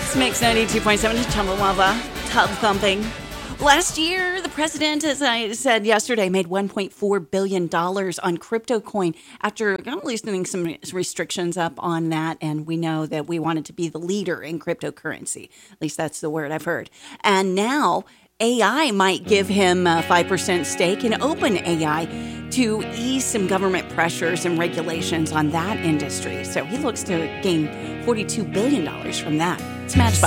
Mix 92.7 Chumbawamba, tub thumping. Last year, the president, as I said yesterday, made $1.4 billion on crypto coin after loosening some restrictions up on that. And we know that we wanted to be the leader in cryptocurrency. At least that's the word I've heard. And now AI might give him a 5% stake in OpenAI to ease some government pressures and regulations on that industry. So he looks to gain $42 billion from that. It's Matchbox.